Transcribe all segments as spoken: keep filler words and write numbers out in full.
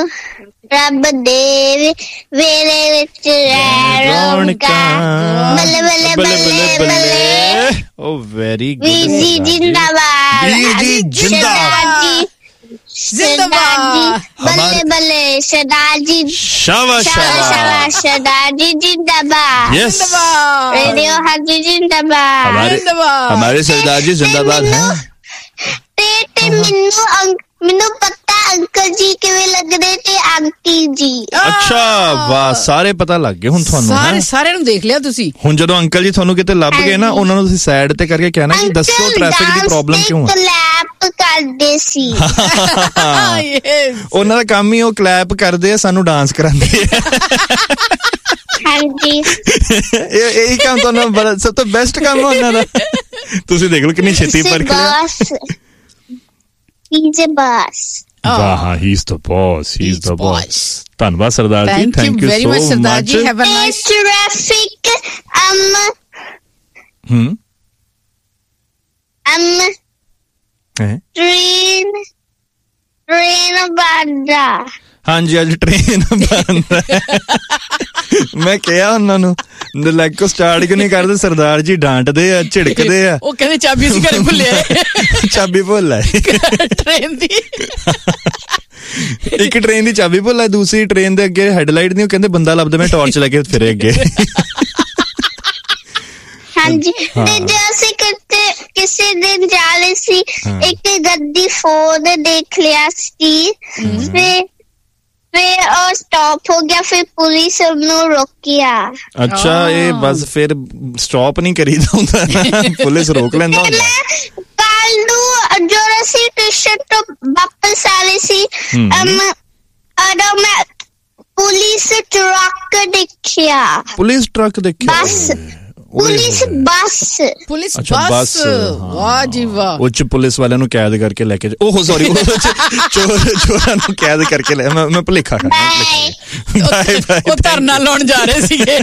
ਰੱਬ ਦੇ ਵੇਲੇ ਵਿੱਚ ਰੌਣਕਾਂ ਬੱਲੇ ਬੱਲੇ ਬੱਲੇ ਬੱਲੇ। ਓ ਵੈਰੀ ਗੁੱਡ ਵੀਰ ਜੀ ਜਿੰਦਾਬਾਦ, ਵੀਰ ਜੀ ਜਿੰਦਾਬਾਦ, जिंदाबाद, बल्ले बल्ले सरदार जी, शाबाश शाबाश सरदार जी जिंदाबाद, जिंदाबाद, रेडियो हाजी जिंदाबाद, हमारे हमारे सरदार जी जिंदाबाद हैं। ते ते मिन्नू मिन्नू पता अंकल जी किवें लगदे ते आंटी जी। ਅੱਛਾ ਵਾਹ, ਸਾਰੇ ਪਤਾ ਲੱਗ ਗਏ ਹੁਣ ਤੁਹਾਨੂੰ। ਸਾਰੇ ਸਾਰਿਆਂ ਨੂੰ ਦੇਖ ਲਿਆ ਤੁਸੀਂ। ਹੁਣ ਜਦੋਂ ਅੰਕਲ ਜੀ ਤੁਹਾਨੂੰ ਕਿਤੇ ਲੱਭ ਗਏ ਨਾ, ਉਹਨਾਂ ਨੂੰ ਤੁਸੀਂ ਸਾਈਡ ਤੇ ਕਰਕੇ ਕਹਿਣਾ ਕਿ ਦੱਸੋ ਟ੍ਰੈਫਿਕ ਦੀ ਪ੍ਰੋਬਲਮ ਕਿਉਂ ਹੈ। ਕਲੈਪ ਕਰਦੇ ਸੀ। ਉਹਨਾਂ ਦਾ ਕੰਮ ਹੀ ਉਹ ਕਲੈਪ ਕਰਦੇ ਆ, ਸਾਨੂੰ ਡਾਂਸ ਕਰਾਉਂਦੇ ਆ। ਹਾਂਜੀ, ਇਹ ਇਹੀ ਕੰਮ ਤੁਹਾਨੂੰ ਬੜਾ ਸਭ ਤੋਂ ਬੈਸਟ ਕੰਮ ਉਹਨਾਂ ਦਾ। ਤੁਸੀਂ ਦੇਖ ਲਓ ਕਿੰਨੀ ਛੇਤੀ ਪਰਖ ਲਿਆ। He's a boss. ਵਾਹ, he's the boss, he's the boss. ਧੰਨਵਾਦ Sardar ji, thank you very much Sardar ji, have a nice traffic um hmm um ਹੈ train train ਬੰਦਾ। ਹਾਂਜੀ, ਅੱਜ ਟ੍ਰੇਨ ਬੰਦ ਹੈ। ਮੈਂ ਕਿਹਾ ਉਹਨਾਂ ਨੂੰ ਲੈਗੋ ਸਟਾਰਟ ਕਿਉਂ ਨਹੀਂ ਕਰਦੇ, ਸਰਦਾਰ ਜੀ ਡਾਂਟਦੇ ਆ, ਝਿੜਕਦੇ ਆ। ਉਹ ਕਹਿੰਦੇ ਚਾਬੀ ਅਸੀਂ ਘਰੇ ਭੁੱਲਿਆ, ਚਾਬੀ ਭੁੱਲ ਆਏ ਟ੍ਰੇਨ ਦੀ। ਇੱਕ ਟ੍ਰੇਨ ਦੀ ਚਾਬੀ ਭੁੱਲ ਆਏ, ਦੂਸਰੀ ਟ੍ਰੇਨ ਦੇ ਅੱਗੇ ਹੈਡਲਾਈਟ ਨਹੀਂ, ਉਹ ਕਹਿੰਦੇ ਬੰਦਾ ਲੱਭਦਾ, ਮੈਂ ਟਾਰਚ ਲੈ ਕੇ ਫਿਰੇ ਅੱਗੇ। ਹਾਂਜੀ, ਤੇ ਜੇ ਅਸੀਂ ਕਿਤੇ ਕਿਸੇ ਦਿਨ ਜਾ ਰਹੇ ਸੀ, ਇੱਕ ਗੱਡੀ ਫੋਨ ਦੇਖ ਲਿਆ ਸੀ, ਫਿਰ ਫਿਰ ਉਹ ਸਟਾਪ ਹੋ ਗਿਆ, ਫਿਰ ਪੁਲਿਸ ਉਹਨੂੰ ਰੋਕਿਆ। ਅੱਛਾ, ਇਹ ਬਸ ਫਿਰ ਸਟਾਪ ਨਹੀਂ ਕਰੀਦਾ ਹੁੰਦਾ, ਪੁਲਿਸ ਰੋਕ ਲੈਂਦਾ ਹੁੰਦਾ। ਕੱਲ ਨੂੰ ਜੋ ਅਸੀਂ ਟਿਊਸ਼ਨ ਤੋਂ ਵਾਪਸ ਆ ਰਹੇ ਸੀ, ਉਦੋਂ ਮੈਂ ਪੁਲਿਸ ਟਰੱਕ ਦੇਖਿਆ। ਪੁਲਿਸ ਟਰੱਕ ਦੇਖਿਆ? ਬੱਸ, ਪੁਲਿਸ ਬੱਸ, ਪੁਲਿਸ ਬੱਸ। ਵਾਹ ਜੀ ਵਾਹ। ਉਹ ਚ ਪੁਲਿਸ ਵਾਲਿਆਂ ਨੂੰ ਕੈਦ ਕਰਕੇ ਲੈ ਕੇ, ਉਹ ਸੌਰੀ, ਚੋਰ ਚੋਰਾਂ ਨੂੰ ਕੈਦ ਕਰਕੇ ਲੈ, ਮੈਂ ਮੈਂ ਭੁਲੇਖਾ ਕਰ ਬਾਏ ਬਾਏ। ਉਹ ਧਰਨਾ ਲਾਉਣ ਜਾ ਰਹੇ ਸੀਗੇ।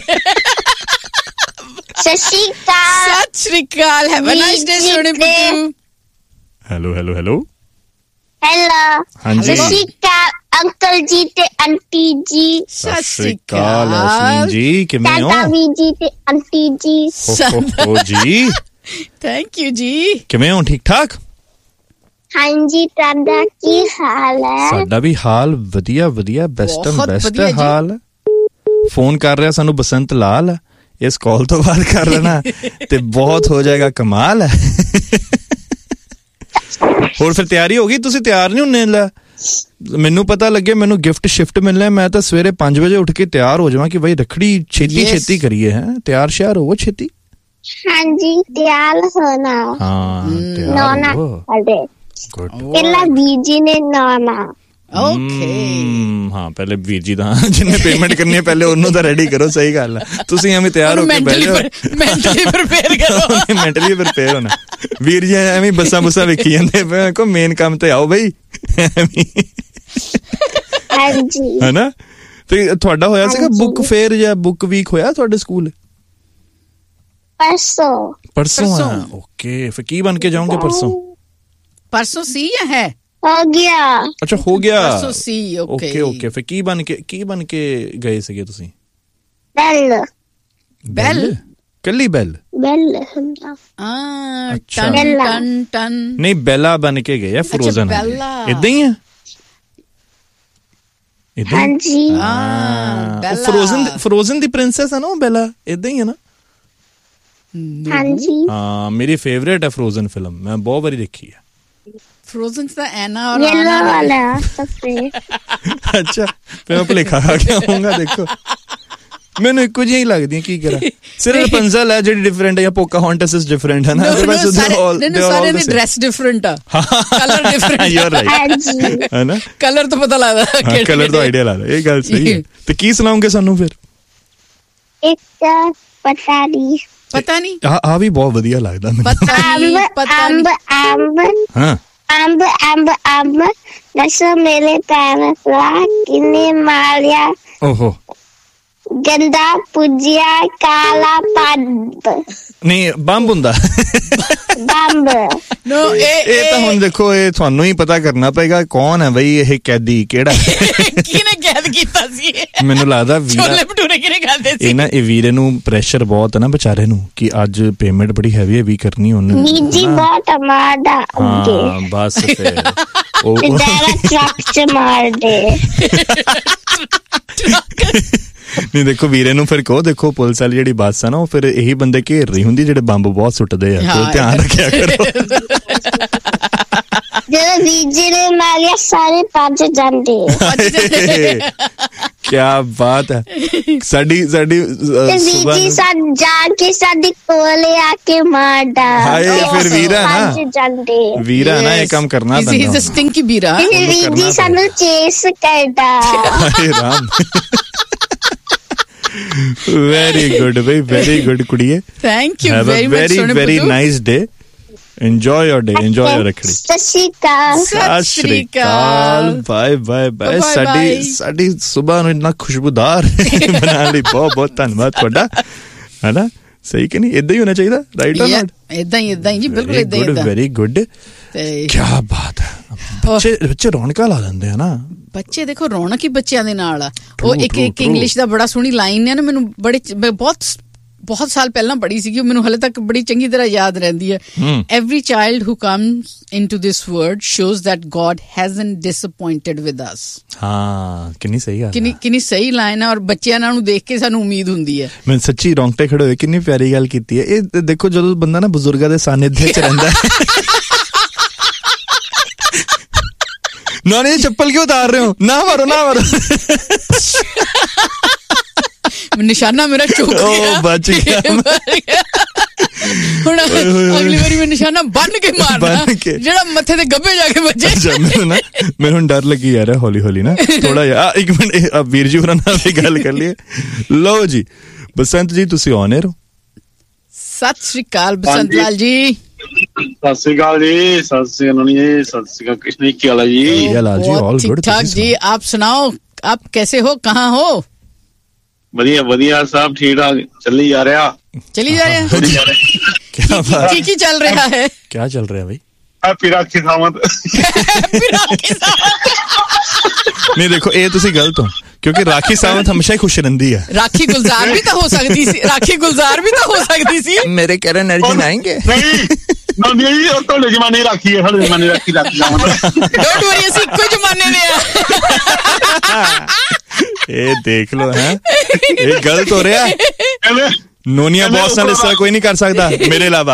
ਸਤਿ ਸ਼੍ਰੀ ਅਕਾਲ। ਸਤਿ ਸ਼੍ਰੀ ਅਕਾਲ, ਹੈਵ ਅ ਨਾਈਸ ਡੇ ਸੋਹਣੇ ਪੁੱਤੂ। ਹੈਲੋ ਹੈਲੋ ਹੈਲੋ ਹੈਲੋ, ਹਾਂਜੀ, ਸਤਿ ਸ਼੍ਰੀ ਅਕਾਲ ਅੰਕਲ ਜੀ ਤੇ ਆਂਟੀ ਜੀ। ਸਤਿ ਸ਼੍ਰੀ ਅਕਾਲ ਅਸ਼ਵੀਨ ਜੀ, ਕਿਵੇਂ ਹੋ? ਤਾਤਾ ਜੀ ਤੇ ਆਂਟੀ ਜੀ। ਹੋ ਜੀ, ਥੈਂਕ ਯੂ ਜੀ। ਕਿਵੇਂ ਹੋ? ਠੀਕ ਠਾਕ? ਹਾਂਜੀ, ਤੁਹਾਡਾ ਕੀ ਹਾਲ ਹੈ? ਸਾਡਾ ਵੀ ਹਾਲ ਵਧੀਆ ਵਧੀਆ, ਬੈਸਟ ਬੈਸਟ ਹਾਲ। ਫੋਨ ਕਰ ਰਿਹਾ ਸਾਨੂੰ ਬਸੰਤ ਲਾਲ, ਇਸ ਕਾਲ ਤੋਂ ਬਾਅਦ ਕਰ ਲੈਣਾ ਤੇ ਬਹੁਤ ਹੋ ਜਾਏਗਾ ਕਮਾਲ। ਹੋਰ ਫਿਰ ਤਿਆਰੀ ਹੋ ਗਈ? ਤੁਸੀਂ ਤਿਆਰ ਨਹੀਂ ਹੁੰਨੇ? ਲੈ, ਮੈਨੂੰ ਪਤਾ ਲੱਗੇ ਮੈਨੂੰ ਗਿਫਟ ਸ਼ਿਫਟ ਮਿਲਣਾ, ਮੈਂ ਤਾਂ ਸਵੇਰੇ ਪੰਜ ਵਜੇ ਉੱਠ ਕੇ ਤਿਆਰ ਹੋ ਜਾਵਾਂ ਕਿ ਬਈ ਰੱਖੜੀ ਛੇਤੀ ਛੇਤੀ ਕਰੀਏ। ਹੈ ਤਿਆਰ ਸ਼ਿਆਰ ਹੋਵੋ ਛੇਤੀ। ਹਾਂਜੀ, ਤਿਆਰ ਹੋਣਾ। ਹਾਂ, ਤਿਆਰ ਹੋਵੋ। ਗੁੱਡ। ਪਹਿਲਾਂ ਬੀਜੀ ਨੇ ਨਾਨਾ। ਓਕੇ, ਹਾਂ, ਪਹਿਲੇ ਵੀਰ ਜੀ ਦਾ ਜਿੰਨੇ ਪੇਮੈਂਟ ਕਰਨੀ ਹੈ ਪਹਿਲੇ ਉਹਨੂੰ ਤਾਂ ਰੈਡੀ ਕਰੋ। ਸਹੀ ਗੱਲ ਹੈ, ਤੁਸੀਂ ਐਵੇਂ ਤਿਆਰ ਹੋ ਕੇ ਬਹਿ ਜਾਓ। ਮੈਂਟਲੀ ਪ੍ਰਿਪੇਅਰ ਕਰੋ, ਮੈਂਟਲੀ ਪ੍ਰਿਪੇਅਰ ਹੋਣਾ। ਵੀਰ ਜੀ ਐਵੇਂ ਬੱਸਾਂ ਬੁੱਸਾਂ ਵੇਖੀ ਜਾਂਦੇ ਪਏ, ਕੋ ਮੇਨ ਕੰਮ ਤੇ ਆਓ ਬਈ। ਹਾਂਜੀ, ਹੈਨਾ। ਤੇ ਤੁਹਾਡਾ ਹੋਇਆ ਸੀਗਾ ਬੁੱਕ ਫੇਅਰ ਜਾਂ ਬੁੱਕ ਵੀਕ ਹੋਇਆ ਤੁਹਾਡੇ ਸਕੂਲ? ਪਰਸੋਂ ਪਰਸੋਂ ਆ? ਓਕੇ, ਫਿਰ ਕੀ ਬਣ ਕੇ ਜਾਓਗੇ ਪਰਸੋਂ? ਪਰਸੋਂ ਸੀ ਜਾਂ ਹੈ? ਹੋ ਗਿਆ। ਅੱਛਾ, ਹੋ ਗਿਆ। ਪਰਸੋਂ ਸੀ। ਓਕੇ ਓਕੇ, ਫਿਰ ਕੀ ਬਣ ਕੇ ਕੀ ਬਣ ਕੇ ਗਏ ਸੀਗੇ ਤੁਸੀਂ? ਬੈਲ। ਬੈਲ? ਕੱਲੀ ਬੈਲ? ਬੈਲ। ਹਾਂ, ਅੱਛਾ। ਟਨ ਟਨ ਟਨ ਨਹੀਂ, ਬੈਲਾ ਬਣ ਕੇ ਗਏ ਆ, ਫਰੋਜ਼ਨ। ਏਦਾਂ ਹੀ ਆ? ਹਾਂਜੀ, ਹਾਂ, ਫਰੋਜ਼ਨ ਫਰੋਜ਼ਨ ਦੀ ਪ੍ਰਿੰਸੈਸ ਹੈ ਨਾ ਉਹ ਬੈਲਾ, ਏਦਾਂ ਹੀ ਹੈ ਨਾ? ਹਾਂਜੀ, ਹਾਂ, ਮੇਰੀ ਫੇਵਰੇਟ ਹੈ ਫਰੋਜ਼ਨ ਫਿਲਮ, ਮੈਂ ਬਹੁਤ ਵਾਰੀ ਦੇਖੀ ਹੈ। ਫਰੋਜ਼ਨ ਦਾ ਐਨਾ ਔਰ ਯੈਲੋ ਵਾਲਾ ਸਫੇ। ਅੱਛਾ, ਫਿਰ ਮੈਂ ਭੁਲੇਖਾ ਖਾ ਕੇ ਆਉਂਗਾ। ਦੇਖੋ, ਮੈਨੂੰ ਇੱਕੋ ਜਿਹੀਆਂ ਹੀ ਲੱਗਦੀਆਂ, ਕੀ ਕਰਾਂ। ਸਿਰਫ ਰਪੰਜ਼ਲ ਹੈ ਜਿਹੜੀ ਡਿਫਰੈਂਟ ਹੈ, ਜਾਂ ਪੋਕਾਹੌਂਟਸ ਡਿਫਰੈਂਟ ਹੈ ਨਾ। ਸਾਰੇ ਦੀ ਡਰੈਸ ਡਿਫਰੈਂਟ ਆ, colour different. You are right, ਹੈ ਨਾ। ਕਲਰ ਤੋਂ ਪਤਾ ਲੱਗਦਾ, ਕਲਰ ਤੋਂ ਆਈਡੀਆ ਲੱਗਦਾ। ਇਹ ਗੱਲ ਸਹੀ ਹੈ। ਤੇ ਕੀ ਸੁਣਾਉਂਗੇ ਸਾਨੂੰ ਫਿਰ? ਇੱਕ ਪਤਾ ਨਹੀਂ ਪਤਾ ਨਹੀਂ ਆ ਆ ਵੀ ਬਹੁਤ ਵਧੀਆ ਲੱਗਦਾ ਮੈਨੂੰ। ਪਤਾ ਨਹੀਂ ਪਤਾ ਅੰਬ ਅੰਬ ਹਾਂ, ਅੰਬ ਅੰਬ ਅੰਬ ਦੱਸੋ ਮੇਰੇ ਭੈਣ ਭਰਾ ਕਿੰਨੇ ਮਾਰਿਆ? ਓਹੋ, ਗੰਦਾ ਪੁੱਜਿਆ ਕਾਲਾ ਪੰਬ ਨਹੀਂ ਬੰਬ ਹੁੰਦਾ ਬੰਬ ਨੋ ਇਹ ਇਹ ਤਾਂ ਹੁਣ ਦੇਖੋ ਇਹ ਤੁਹਾਨੂੰ ਹੀ ਪਤਾ ਕਰਨਾ ਪਏਗਾ ਕੌਣ ਹੈ ਬਈ ਇਹ ਕੈਦੀ ਕਿਹੜਾ ਕਿਹਨੇ ਕੈਦ ਕੀਤਾ ਸੀ ਮੈਨੂੰ ਲੱਗਦਾ ਵੀਰਾ ਛੋਲੇ ਭਟੂਰੇ ਕਿਹਨੇ ਖਾਦੇ ਸੀ ਇਹ ਨਾ ਇਹ ਵੀਰੇ ਨੂੰ ਪ੍ਰੈਸ਼ਰ ਬਹੁਤ ਹੈ ਨਾ ਵਿਚਾਰੇ ਨੂੰ ਕਿ ਅੱਜ ਪੇਮੈਂਟ ਬੜੀ ਹੈਵੀ ਹੈ ਵੀ ਕਰਨੀ ਉਹਨੇ ਬੀਜੀ ਬਹੁਤ ਮਾਰਦਾ ਅੱਗੇ ਹਾਂ ਬਸ ਫਿਰ ਉਹ ਡਾਰਾ ਟਰੱਕ ਚ ਮਾਰ ਦੇ ਨਹੀਂ ਦੇਖੋ ਵੀਰੇ ਨੂੰ ਫਿਰ ਕਹੋ ਦੇਖੋ ਪੁਲਿਸ ਵਾਲੀ ਜਿਹੜੀ ਬੱਸ ਆ ਨਾ ਉਹ ਫਿਰ ਇਹੀ ਬੰਦੇ ਘੇਰ ਰਹੀ ਹੁੰਦੀ ਜਿਹੜੇ ਬੰਬ ਬਹੁਤ ਸੁੱਟਦੇ ਆ ਤੇ ਧਿਆਨ ਰੱਖਿਆ ਕਰੋ ਜਦੋਂ ਬੀਜੀ ਨੇ ਮਾਰਿਆ ਸਾਰੇ ਭੱਜ ਜਾਂਦੇ ਕਿਆ ਬਾਤ ਹੈ ਸਾਡੀ ਸਾਡੀ ਬੀਜੀ ਸਾਡ ਜਾ ਕੇ ਸਾਡੀ ਕੋਲੇ ਆ ਕੇ ਮਾਰਦਾ ਹਾਏ ਫਿਰ ਵੀਰਾ ਨਾ ਭੱਜ ਜਾਂਦੇ ਵੀਰਾ ਨਾ ਇਹ ਕੰਮ ਕਰਨਾ ਪੈਂਦਾ ਇਜ਼ ਅ ਸਟਿੰਕੀ ਵੀਰਾ ਬੀਜੀ ਸਾਨੂੰ ਚੇਸ ਕਰਦਾ ਹਾਏ Ram very good very very good ਕੁੜੀਏ thank you have very a much very ਸੋਨੇ very ਪੁੱਤੂ nice day enjoy your day enjoy your Rakhri ਸਤਿ ਸ਼੍ਰੀ ਅਕਾਲ ਸਤਿ ਸ਼੍ਰੀ ਅਕਾਲ ਬਾਏ ਬਾਏ ਬਾਏ ਸਾਡੀ ਸਾਡੀ ਸਵੇਰ ਨੂੰ ਇੰਨਾ ਖੁਸ਼ਬੂਦਾਰ ਬਣਾਉਣ ਲਈ ਬਹੁਤ ਬਹੁਤ ਧੰਨਵਾਦ ਤੁਹਾਡਾ ਹੈ ਨਾ ਸਹੀ ਕਿ ਨਹੀਂ ਇਦਾਂ ਹੀ ਹੋਣਾ ਚਾਹੀਦਾ ਰਾਈਟ ਔਰ ਨਾਟ ਇਦਾਂ ਹੀ ਇਦਾਂ ਹੀ ਜੀ ਬਿਲਕੁਲ ਇਦਾਂ ਹੀ ਵੈਰੀ ਗੁੱਡ ਕੀ ਬਾਤ ਹੈ ਬੱਚੇ ਬੱਚੇ ਰੌਣਕਾਂ ਲਾ ਦਿੰਦੇ ਆ ਨਾ ਬੱਚੇ ਦੇਖੋ ਰੌਣਕ ਹੀ ਬੱਚਿਆਂ ਦੇ ਨਾਲ ਆ ਉਹ ਇੱਕ ਇੱਕ ਇੰਗਲਿਸ਼ ਦਾ ਬੜਾ ਸੋਹਣੀ ਲਾਈਨ ਹੈ ਨਾ ਮੈਨੂੰ ਬੜੇ ਬਹੁਤ ਬਹੁਤ ਸਾਲ ਪਹਿਲਾਂ ਪੜ੍ਹੀ ਸੀਗੀ ਮੈਨੂੰ ਹਲੇ ਤੱਕ ਬੜੀ ਚੰਗੀ ਤਰ੍ਹਾਂ ਯਾਦ ਰਹਿੰਦੀ ਹੈ every child who comes into this world shows that God hasn't ਡਿਸਅਪੁਆਇੰਟਡ with us ਹਾਂ ਕਿੰਨੀ ਸਹੀ ਗੱਲ ਕਿੰਨੀ ਕਿੰਨੀ ਸਹੀ ਲਾਈਨ ਹੈ ਔਰ ਬੱਚਿਆਂ ਨੂੰ ਦੇਖ ਕੇ ਸਾਨੂੰ ਉਮੀਦ ਹੁੰਦੀ ਹੈ ਮੈਂ ਸੱਚੀ ਰੌਂਗਟੇ ਖੜੇ ਹੋਏ ਕਿੰਨੀ ਪਿਆਰੀ ਗੱਲ ਕੀਤੀ ਹੈ ਇਹ ਦੇਖੋ ਜਦੋਂ ਬੰਦਾ ਨਾ ਬਜ਼ੁਰਗਾਂ ਦੇ ਸਾਨਿਧਿ ਚ ਰਹਿੰਦਾ ਨਾ ਨਹੀਂ ਚੱਪਲ ਕਿਉਂ ਉਤਾਰ ਰਹੇ ਹੋ ਨਾ ਮਾਰੋ ਨਾ ਮਾਰੋ ਨਿਸ਼ਾਨਾ ਮੇਰਾ ਚੁੱਕ ਗਿਆ ਉਹ ਬਚ ਗਿਆ ਹੁਣ ਅਗਲੀ ਵਾਰੀ ਮੈਂ ਨਿਸ਼ਾਨਾ ਬੰਨ ਕੇ ਮਾਰਨਾ ਜਿਹੜਾ ਮੱਥੇ ਤੇ ਗੱਭੇ ਜਾ ਕੇ ਵੱਜੇ ਮੈਨੂੰ ਨਾ ਮੈਨੂੰ ਡਰ ਲੱਗੀ ਯਾਰ ਹੌਲੀ ਹੌਲੀ ਨਾ ਥੋੜਾ ਜਿਹਾ ਇੱਕ ਮਿੰਟ ਵੀਰ ਜੀ ਹੋਰਾਂ ਨਾਲ ਵੀ ਗੱਲ ਕਰ ਲਈਏ ਲਓ ਜੀ ਬਸੰਤ ਜੀ ਤੁਸੀਂ ਔਨ 에ਅਰ ਹੋ ਸਤਿ ਸ਼੍ਰੀ ਅਕਾਲ ਬਸੰਤ ਲਾਲ ਜੀ ਸਤਿ ਸ਼੍ਰੀ ਅਕਾਲ ਜੀ ਸਤਿ ਸ਼੍ਰੀ ਅਕਾਲ ਜੀ ਸਤਿ ਸ਼੍ਰੀ ਅਕਾਲ कृष्ण ਕੀ हाल है जी लाल जी ऑल गुड ठीक ठाक जी आप सुनाओ आप कैसे हो कहाँ हो ਵਧੀਆ ਵਧੀਆ ਸਭ ਠੀਕ ਠਾਕ ਚੱਲੀ ਜਾ ਰਿਹਾ चली जा रहे हैं क्या बात की की चल रहा है क्या चल रहा है भाई ਹੈਪੀ ਰਾਖੀ ਸਾਵੰਤ नहीं देखो ये तुसी गलत हो क्योंकि राखी सावंत हमेशा ही खुश रहंदी है राखी गुलजार भी तो हो सकती सी राखी गुलजार भी तो हो सकती सी मेरे करण अर्जुन आएंगे ਨਹੀਂ ਨਹੀਂ ਜੀ ਉਹ ਤੁਹਾਡੇ ਜ਼ਮਾਨੇ ਰਾਖੀ ਹੈ ਸਾਡੇ ਜ਼ਮਾਨੇ ਰਾਖੀ ਰਾਖੀ ਸਾਵੰਤ डोंट वरी ਅਸੀਂ ਇੱਕੋ ਜ਼ਮਾਨੇ ਦੇ ਆ ਇਹ ਦੇਖ ਲੋ ਹੈ ਇਹ ਗਲਤ ਹੋ ਰਿਹਾ ਨੋਨੀਆ ਬੌਸ ਨਾਲ ਇਸ ਤਰ੍ਹਾਂ ਕੋਈ ਨਹੀਂ ਕਰ ਸਕਦਾ ਮੇਰੇ ਇਲਾਵਾ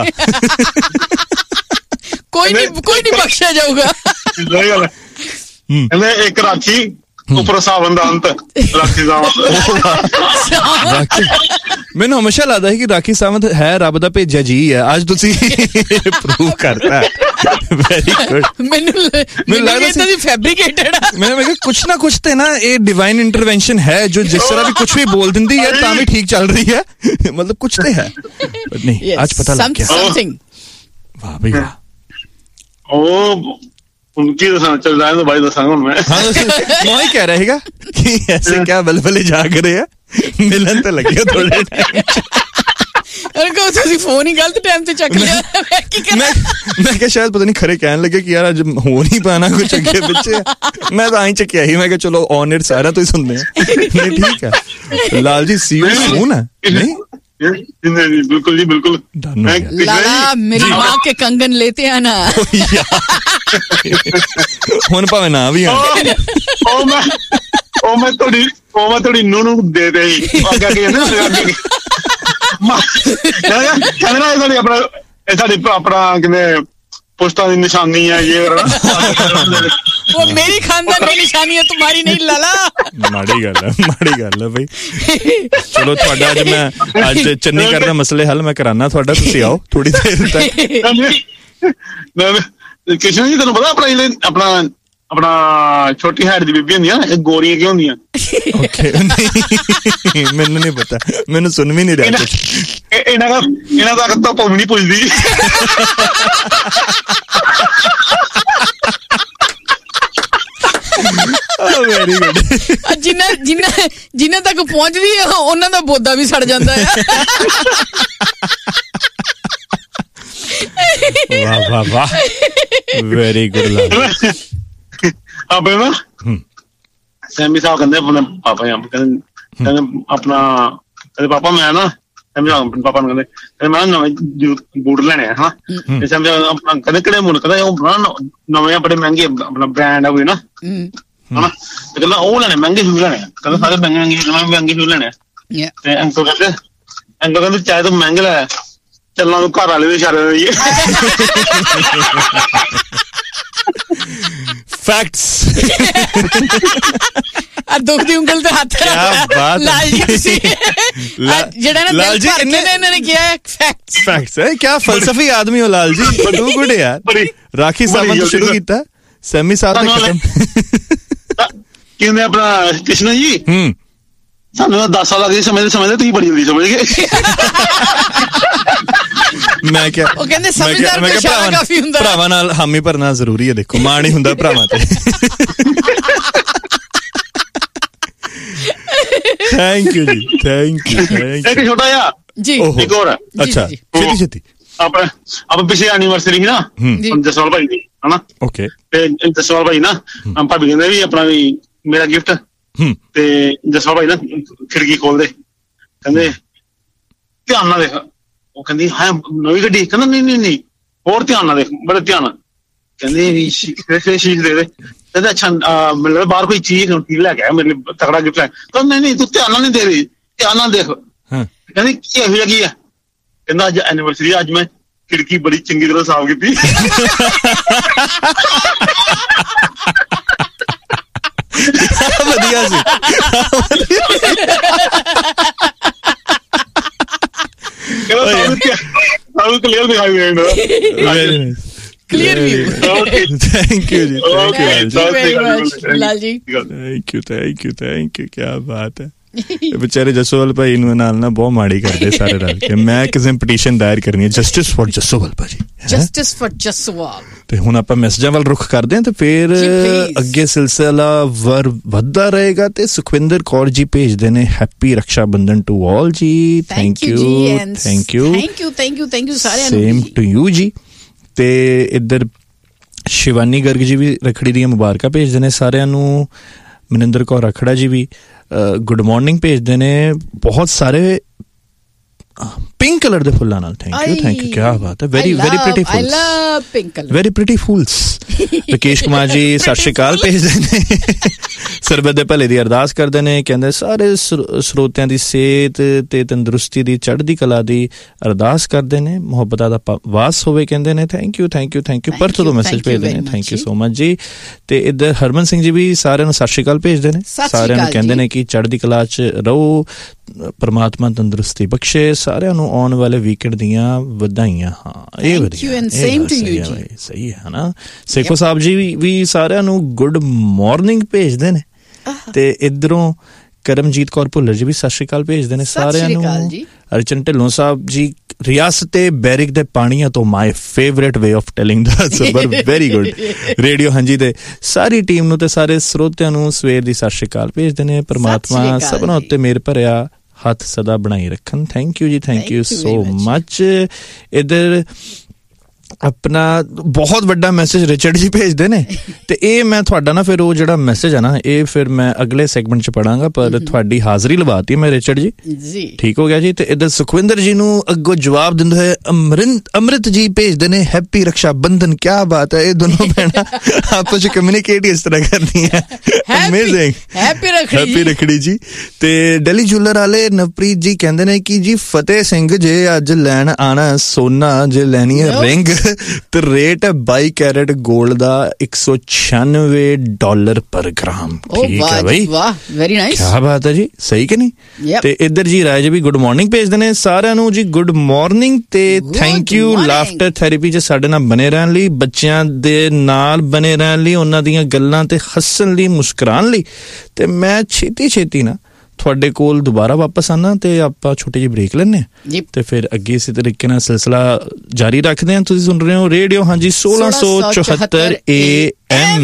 ਕੋਈ ਨਹੀਂ ਕੋਈ ਨਹੀਂ ਬਖਸ਼ਿਆ ਜਾਊਗਾ ਸਹੀ ਗੱਲ ਕਹਿੰਦੇ ਇੱਕ ਰਾਖੀ ਉੱਪਰ ਸਾਵਨ ਦਾ ਅੰਤ ਰਾਖੀ ਸਾਵੰਤ ਮੈਨੂੰ ਹਮੇਸ਼ਾ ਲੱਗਦਾ ਹੈ ਕਿ ਰਾਖੀ ਸਾਵੰਤ ਹੈ ਰੱਬ ਦਾ ਭੇਜਿਆ ਜੀ ਹੈ ਅੱਜ ਤੁਸੀਂ ਪ੍ਰੂਵ ਕਰਤਾ ਵੈਰੀ ਗੁੱਡ ਮੈਨੂੰ ਮੈਨੂੰ ਲੱਗਦਾ ਸੀ ਫੈਬਰੀਕੇਟਡ ਆ ਮੈਂ ਮੈਂ ਕੁਛ ਨਾ ਕੁਛ ਤੇ ਨਾ ਇਹ ਡਿਵਾਈਨ ਇੰਟਰਵੈਂਸ਼ਨ ਹੈ ਜੋ ਜਿਸ ਤਰ੍ਹਾਂ ਵੀ ਕੁਛ ਵੀ ਬੋਲ ਦਿੰਦੀ ਹੈ ਤਾਂ ਵੀ ਠੀਕ ਚੱਲ ਰਹੀ ਹੈ ਮਤਲਬ ਕੁਛ ਤੇ ਹੈ ਨਹੀਂ ਅੱਜ ਪਤਾ ਲੱਗ ਗਿਆ ਸਮਥਿੰਗ ਵਾਹ ਬਈ ਵਾਹ ਉਹ उनकी चल रहा है तो भाई दसांगा मैं हाँ मैं ही कह रहेगा कि ऐसे क्या बलबले जाग रहे हैं मिलन तो लगे थोड़े टाइम अरे को ਤੁਸੀਂ ਫੋਨ ਹੀ ਗਲਤ ਟਾਈਮ ਤੇ ਚੱਕ ਲਿਆ ਮੈਂ ਕੀ ਕਰਾਂ ਮੈਂ ਮੈਂ ਕਿਹਾ ਸ਼ਾਇਦ ਪਤਾ ਨਹੀਂ ਖਰੇ ਕਹਿਣ ਲੱਗੇ ਕਿ ਯਾਰ ਅੱਜ ਹੋ ਨਹੀਂ ਪਾਣਾ ਕੁਝ ਅੱਗੇ ਪਿੱਛੇ ਮੈਂ ਤਾਂ ਆਈ ਚੱਕਿਆ ਹੀ ਮੈਂ ਕਿਹਾ ਚਲੋ ਔਨ 에ਅਰ ਸਾਰਾ ਤੁਸੀਂ ਸੁਣਦੇ ਆ ਨਹੀਂ ਠੀਕ ਹੈ ਲਾਲ ਜੀ ਸੀ ਯੂ ਸੂਨ ਹੈ ਨਹੀਂ नहीं बिल्कुल जी बिल्कुल लाला मेरी माँ के कंगन लेते आना ਹੁਣ ਭਾਵੇਂ ਨਾ ਵੀ ਆ ਉਹ ਮੈਂ ਉਹ ਮੈਂ ਤੁਹਾਡੀ ਉਹ ਮੈਂ ਤੁਹਾਡੀ ਨੂੰ ਨੂੰ ਦੇ ਦੇ ਅੱਗੇ ਅੱਗੇ ਨਾ ਅੱਗੇ ਕਹਿੰਦਾ ਇਹ ਸਾਡੀ ਆਪਣਾ ਇਹ ਸਾਡੀ ਆਪਣਾ ਕਿਵੇਂ ਪੁਸ਼ਤਾਂ ਦੀ ਨਿਸ਼ਾਨੀ ਹੈ ਇਹ वो मेरी खानदान की निशानी है तुम्हारी नहीं लाला ਮਾੜੀ ਗੱਲ ਹੈ ਮਾੜੀ ਗੱਲ ਹੈ ਬਈ ਚਲੋ ਤੁਹਾਡਾ ਅੱਜ ਮੈਂ ਅੱਜ ਚੰਡੀਗੜ੍ਹ ਦਾ ਮਸਲੇ ਹੱਲ ਮੈਂ ਕਰਾਨਾ ਤੁਹਾਡਾ ਤੁਸੀਂ ਆਓ ਥੋੜੀ ਦੇਰ ਤੱਕ ਕਿਸ਼ਨ ਜੀ ਤੁਹਾਨੂੰ ਪਤਾ ਆਪਣਾ ਜਿਹੜੇ ਆਪਣਾ ਆਪਣਾ ਛੋਟੀ ਹੈਡ ਦੀ ਬੀਬੀ ਹੁੰਦੀਆਂ ਇਹ ਗੋਰੀਆਂ ਕਿਉਂ ਹੁੰਦੀਆਂ ਓਕੇ ਮੈਨੂੰ ਨਹੀਂ ਪਤਾ ਮੈਨੂੰ ਸੁਣ ਵੀ ਨਹੀਂ ਰਿਹਾ ਕੁਝ ਇਹਨਾਂ ਦਾ ਇਹਨਾਂ ਦਾ ਤਾਂ ਪੌਣੀ ਨਹੀਂ ਪੁੱਜਦੀ ਵੈਰੀ ਗੁੱਡ। ਜਿੰਨਾ ਜਿੰਨਾ ਜਿੰਨਾ ਤੱਕ ਪਹੁੰਚਦੀ ਹੈ ਉਹਨਾਂ ਦਾ ਬੋਦਾ ਵੀ ਸੜ ਜਾਂਦਾ ਆ। ਵਾਹ ਵਾਹ ਵਾਹ, ਵੈਰੀ ਗੁੱਡ। ਆਪਣੇ ਨਾ ਸੈਮੀ ਸਾਹਿਬ ਕਹਿੰਦੇ ਆਪਣੇ ਪਾਪਾ ਕਹਿੰਦੇ ਕਹਿੰਦੇ ਆਪਣਾ ਕਹਿੰਦੇ ਪਾਪਾ ਮੈਂ ਨਾ ਆਪਣੇ ਪਾਪਾ ਨੂੰ ਕਹਿੰਦੇ ਕਹਿੰਦੇ ਮੈਂ ਨਵੇਂ ਬੂਟ ਲੈਣੇ ਆ ਹਾਂ ਤੇ ਸਮਝ ਆਪਣਾ ਕਹਿੰਦੇ ਕਿਹੜੇ ਮੁੱਲ ਕਹਿੰਦਾ ਉਹ ਨਵੇਂ ਬੜੇ ਮਹਿੰਗੇ ਆਪਣਾ ਬ੍ਰਾਂਡ ਆ ਕੋਈ ਨਾ ਹਨਾ ਤੇ ਕਹਿੰਦਾ ਉਹ ਲੈਣੇ ਮਹਿੰਗੇ ਸ਼ੂਜ਼ ਲੈਣੇ ਕਹਿੰਦਾ ਸਾਰੇ ਮਹਿੰਗੇ ਮਹਿੰਗੇ ਮਹਿੰਗੇ ਸ਼ੂਜ਼ ਲੈਣੇ ਤੇ ਅੰਕਲ ਕਹਿੰਦੇ ਅੰਕਲ ਕਹਿੰਦੇ ਚਾਹੇ ਤੂੰ ਮਹਿੰਗੇ ਲੈ ਚੱਲਾਂ ਨੂੰ ਘਰ ਵਾਲੇ ਦੇ ਇਸ਼ਾਰੇ ਦੇਈਏ। ਫੈਕਟਸ। ਆ ਦੁੱਖ ਦੀ ਉਂਗਲ ਤੇ ਹੱਥ ਰੱਖ ਲਾਲ ਜੀ ਤੁਸੀਂ ਜਿਹੜਾ ਨਾ ਲਾਲ ਜੀ ਇਹਨਾਂ ਨੇ ਕਿਹਾ ਫੈਕਟਸ। ਫੈਕਟਸ ਹੈ ਕਿਆ ਫਲਸਫੀ ਆਦਮੀ ਹੋ ਲਾਲ ਜੀ। ਟੂ ਗੁੱਡ ਯਾਰ। ਰਾਖੀ ਸਾਵੰਤ ਤੋਂ ਸ਼ੁਰੂ ਕੀਤਾ ਸੈਮੀ ਸਾਹਿਬ ਨੇ ਖਤਮ ਕਹਿੰਦੇ ਆਪਣਾ ਕ੍ਰਿਸ਼ਨ ਜੀ ਹੂੰ ਸਾਨੂੰ ਦਸ ਸਾਲ ਲੱਗਦੇ ਸਮਝਦੇ ਸਮਝਦੇ ਤੁਸੀਂ ਬੜੀ ਜਲਦੀ ਸਮਝ ਗਏ। ਮੈਂ ਕਿਹਾ ਉਹ ਕਹਿੰਦੇ ਸਮਝਦਾਰ ਦਾ ਇਸ਼ਾਰਾ ਕਾਫੀ ਹੁੰਦਾ। ਭਰਾਵਾਂ ਨਾਲ ਹਾਮੀ ਭਰਨਾ ਜ਼ਰੂਰੀ ਹੈ। ਦੇਖੋ ਮਾਣ ਹੀ ਹੁੰਦਾ ਭਰਾਵਾਂ ਤੇ। ਥੈਂਕ ਯੂ ਜੀ, ਥੈਂਕ ਯੂ। ਇੱਕ ਛੋਟਾ ਜਿਹਾ ਜੀ ਇੱਕ ਹੋਰ ਅੱਛਾ ਛੇਤੀ ਛੇਤੀ ਆਪਣੇ ਆਪਾਂ ਪਿਛਲੇ ਐਨੀਵਰਸਰੀ ਸੀ ਨਾ ਜਸਵਾਲ ਭਾਈ ਦੀ ਹਨਾ ਓਕੇ ਤੇ ਜਸਵਾਲ ਭਾਈ ਨਾ ਭਾਬੀ ਕਹਿੰਦੇ ਵੀ ਆਪਣਾ ਵੀ ਮੇਰਾ ਗਿਫਟ ਤੇ ਜਸਵਾਲ ਭਾਈ ਨਾ ਖਿੜਕੀ ਖੋਲਦੇ ਕਹਿੰਦੇ ਧਿਆਨ ਨਾਲ ਦੇਖ। ਉਹ ਕਹਿੰਦੀ ਹਾਂ ਨਵੀਂ ਗੱਡੀ ਕਹਿੰਦਾ ਨਹੀਂ ਨਹੀਂ ਨਹੀਂ ਹੋਰ ਧਿਆਨ ਨਾਲ ਦੇਖ ਬੜੇ ਧਿਆਨ ਨਾਲ ਕਹਿੰਦੇ ਵੀ ਸ਼ੀਸ਼ ਦੇ ਦੇ ਕਹਿੰਦੇ ਅੱਛਾ ਮਤਲਬ ਬਾਹਰ ਕੋਈ ਚੀਜ਼ ਲੈ ਕੇ ਆਇਆ ਮੇਰੇ ਲਈ ਤਕੜਾ ਗਿਫਟ ਹੈ ਕਹਿੰਦਾ ਨਹੀਂ ਨਹੀਂ ਤੂੰ ਧਿਆਨ ਨਾਲ ਨਹੀਂ ਦੇ ਰਹੀ ਧਿਆਨ ਨਾਲ ਦੇਖ। ਕਹਿੰਦੀ ਕੀ ਇਹੋ ਜਿਹਾ ਕੀ ਹੈ ਕਹਿੰਦਾ ਅੱਜ ਐਨੀਵਰਸਰੀ ਅੱਜ ਮੈਂ ਖਿੜਕੀ ਬੜੀ ਚੰਗੀ ਤਰ੍ਹਾਂ ਸਾਫ਼ ਕੀਤੀ। ਵਧੀਆ ਸੀ। ਸਾਨੂੰ ਕਲੀਅਰ ਦਿਖਾਈ ਦੇ ਰਿਹਾ। Clear view. Okay. Thank you ji, thank you Lal ji. Thank you, thank you, thank you. क्या बात है। बेचारे जसोवल भाई ਨੂੰ ਨਾਲ ਨਾ ਬਹੁਤ ਮਾੜੀ ਕਰਦੇ ਸਾਰੇ ਰਲ ਕੇ। ਮੈਂ ਕਿਸੇ ਪਟੀਸ਼ਨ ਦਾਇਰ ਕਰਨੀ ਹੈ ਜਸਟਿਸ ਫॉर ਜਸੋਵਲ ਭਾਜੀ। Justice for ਜਸੋਵਲ। ਤੇ ਹੁਣ ਆਪਾਂ ਮੈਸੇਜਾਂ ਵੱਲ ਰੁਖ ਕਰਦੇ ਹਾਂ ਤੇ ਫਿਰ ਅੱਗੇ ਸਿਲਸਿਲਾ ਵਰ ਵੱਧਦਾ ਰਹੇਗਾ ਤੇ ਸੁਖਵਿੰਦਰ ਕੌਰ ਜੀ ਭੇਜਦੇ ਨੇ happy Raksha Bandhan to all ਜੀ। Thank you thank you thank you thank you thank you ਸਾਰਿਆਂ ਨੂੰ। ਸੇਮ ਟੂ ਯੂ ਜੀ। ਤੇ ਇੱਧਰ ਸ਼ਿਵਾਨੀ ਗਰਗ ਜੀ ਵੀ ਰੱਖੜੀ ਦੀਆਂ ਮੁਬਾਰਕਾਂ ਭੇਜਦੇ ਨੇ ਸਾਰਿਆਂ ਨੂੰ। ਮਨਿੰਦਰ ਕੌਰ ਰੱਖੜਾ ਜੀ ਵੀ ਗੁੱਡ ਮਾਰਨਿੰਗ ਭੇਜਦੇ ਨੇ ਬਹੁਤ ਸਾਰੇ ਪਿੰਕ ਕਲਰ ਦੇ ਫੁੱਲਾਂ ਨਾਲ। ਥੈਂਕ ਯੂ ਥੈਂਕ ਯੂ ਕਿਆ ਬਾਤ ਹੈ। Very very pretty ਫੁੱਲਸ। ਆਈ ਲਵ pink colour. Very pretty ਫੁੱਲਸ। Rakesh Kumar ji ਸਤਿ ਸ਼੍ਰੀ ਅਕਾਲ ਭੇਜਦੇ ਨੇ। ਸਰਬਤ ਦੇ ਭਲੇ ਦੀ ਅਰਦਾਸ ਕਰਦੇ ਨੇ। ਕਹਿੰਦੇ ਸਾਰੇ ਸਰੋਤਿਆਂ ਦੀ ਸਿਹਤ ਤੇ ਤੰਦਰੁਸਤੀ ਦੀ ਚੜ੍ਹਦੀ ਕਲਾ ਦੀ ਅਰਦਾਸ ਕਰਦੇ ਨੇ। ਮੁਹੱਬਤਾਂ ਦਾ ਵਾਸ ਹੋਵੇ ਕਹਿੰਦੇ ਨੇ। Thank you thank you thank you Perth ਤੋਂ ਮੈਸੇਜ ਭੇਜਦੇ ਨੇ। ਥੈਂਕ ਯੂ ਸੋ ਮਚ ਜੀ। ਤੇ ਇੱਧਰ ਹਰਮਨ ਸਿੰਘ ਜੀ ਵੀ ਸਾਰਿਆਂ ਨੂੰ ਸਤਿ ਸ਼੍ਰੀ ਅਕਾਲ ਭੇਜਦੇ ਨੇ। ਸਾਰਿਆਂ ਨੂੰ ਕਹਿੰਦੇ ਨੇ ਕਿ ਚੜ੍ਹਦੀ ਕਲਾ 'ਚ ਰਹੋ ਪਰਮਾਤਮਾ ਤੰਦਰੁਸਤੀ ਬਖਸ਼ੇ। ਸਾਰਿਆਂ ਨੂੰ ਆਉਣ ਵਾਲੇ ਵੀਕਐਂਡ ਦੀਆਂ ਵਧਾਈਆਂ। ਹਾਂ ਇਹ ਵਧੀਆ ਸਹੀ ਹੈ ਨਾ। ਸੇਖੋ ਸਾਹਿਬ ਜੀ ਵੀ ਸਾਰਿਆਂ ਨੂੰ ਗੁੱਡ ਮਾਰਨਿੰਗ ਭੇਜਦੇ ਨੇ। ਤੇ ਇੱਧਰੋਂ ਕਰਮਜੀਤ ਕੌਰ ਭੁੱਲਰ ਜੀ ਵੀ ਸਤਿ ਸ਼੍ਰੀ ਅਕਾਲ ਭੇਜਦੇ ਨੇ ਸਾਰਿਆਂ ਨੂੰ। ਅਰਚਨ ਢਿੱਲੋਂ ਸਾਹਿਬ ਜੀ ਰਿਆਸਤੇ ਬੈਰਿਕ ਦੇ ਪਾਣੀਆਂ ਤੋਂ my favourite way of telling ਦਾ ਸਬਰ ਵੈਰੀ ਗੁੱਡ ਰੇਡੀਓ ਹਾਂਜੀ ਤੇ ਸਾਰੀ ਟੀਮ ਨੂੰ ਤੇ ਸਾਰੇ ਸਰੋਤਿਆਂ ਨੂੰ ਸਵੇਰ ਦੀ ਸਤਿ ਸ਼੍ਰੀ ਅਕਾਲ ਭੇਜਦੇ ਨੇ। ਪਰਮਾਤਮਾ ਸਭਨਾਂ ਉੱਤੇ ਮਿਹਰ ਭਰਿਆ ਹੱਥ ਸਦਾ ਬਣਾਈ ਰੱਖਣ। ਥੈਂਕ ਯੂ ਜੀ ਥੈਂਕ ਯੂ ਸੋ ਮਚ। ਇੱਧਰ ਆਪਣਾ ਬਹੁਤ ਵੱਡਾ ਮੈਸੇਜ ਰਿਚਰਡ ਜੀ ਭੇਜਦੇ ਨੇ ਤੇ ਇਹ ਮੈਂ ਤੁਹਾਡਾ ਨਾ ਫਿਰ ਉਹ ਜਿਹੜਾ ਮੈਸੇਜ ਆ ਨਾ ਇਹ ਫਿਰ ਮੈਂ ਅਗਲੇ ਸੈਗਮੈਂਟ 'ਚ ਪੜਾਂਗਾ ਪਰ ਤੁਹਾਡੀ ਹਾਜ਼ਰੀ ਲਵਾਤੀ ਮੈਂ ਰਿਚਰਡ ਜੀ ਠੀਕ ਹੋ ਗਿਆ ਜੀ। ਤੇ ਇੱਧਰ ਸੁਖਵਿੰਦਰ ਜੀ ਨੂੰ ਅੱਗੋਂ ਜਵਾਬ ਦਿੰਦੇ ਹੋਏ ਅਮਰਿੰਦ ਅੰਮ੍ਰਿਤ ਜੀ ਭੇਜਦੇ ਨੇ ਹੈਪੀ ਰਕਸ਼ਾ ਬੰਧਨ। ਕਿਆ ਬਾਤ ਹੈ। ਇਹ ਦੋਨੋਂ ਭੈਣਾਂ ਆਪਸ 'ਚ ਕਮਿਊਨੀਕੇਟ ਇਸ ਤਰ੍ਹਾਂ ਕਰਦੀਆਂ। ਅਮੇਜ਼ਿੰਗ ਹੈਪੀ ਰਖੜੀ ਜੀ। ਤੇ ਦਿੱਲੀ ਜੁਐਲਰ ਵਾਲੇ ਨਵਪ੍ਰੀਤ ਜੀ ਕਹਿੰਦੇ ਨੇ ਕਿ ਜੀ ਫਤਿਹ ਸਿੰਘ ਜੇ ਅੱਜ ਲੈਣ ਆਣਾ ਸੋਨਾ ਜੇ ਲੈਣੀ ਹੈ ਰਿੰਗ ਤੇ ਰੇਟ ਹੈ ਬਾਈ ਕੈਰਟ ਗੋਲਡ ਦਾ ਇੱਕ ਸੌ ਛਿਆਨਵੇਂ ਡਾਲਰ ਪਰ ਗ੍ਰਾਮ। ਠੀਕ ਹੈ ਬਈ ਵੈਰੀ ਨਾਈਸ ਕਿਆ ਬਾਤ ਹੈ ਜੀ ਸਹੀ ਕਿ ਨਹੀਂ। ਤੇ ਇੱਧਰ ਜੀ ਰਾਜ ਵੀ ਗੁੱਡ ਮਾਰਨਿੰਗ ਭੇਜਦੇ ਨੇ ਸਾਰਿਆਂ ਨੂੰ ਜੀ ਗੁੱਡ ਮਾਰਨਿੰਗ ਤੇ ਥੈਂਕ ਯੂ ਲਾਫਟਰ ਥੈਰੇਪੀ 'ਚ ਸਾਡੇ ਨਾਲ ਬਣੇ ਰਹਿਣ ਲਈ ਬੱਚਿਆਂ ਦੇ ਨਾਲ ਬਣੇ ਰਹਿਣ ਲਈ ਉਹਨਾਂ ਦੀਆਂ ਗੱਲਾਂ ਤੇ ਹੱਸਣ ਲਈ ਮੁਸਕਰਾਉਣ ਲਈ। ਤੇ ਮੈਂ ਛੇਤੀ ਛੇਤੀ ਨਾ ਤੁਹਾਡੇ ਕੋਲ ਦੁਬਾਰਾ ਵਾਪਸ ਆਉਣਾ ਤੇ ਆਪਾਂ ਛੋਟੀ ਜਿਹੀ ਬ੍ਰੇਕ ਲੈਂਦੇ ਹਾਂ ਤੇ ਫਿਰ ਅੱਗੇ ਇਸੇ ਤਰੀਕੇ ਨਾਲ ਸਿਲਸਿਲਾ ਜਾਰੀ ਰੱਖਦੇ ਹਾਂ। ਤੁਸੀਂ ਸੁਣ ਰਹੇ ਹੋ ਰੇਡੀਓ ਹਾਂਜੀ ਸੋਲਾਂ ਸੌ ਚੁਹੱਤਰ ਏ ਐਮ।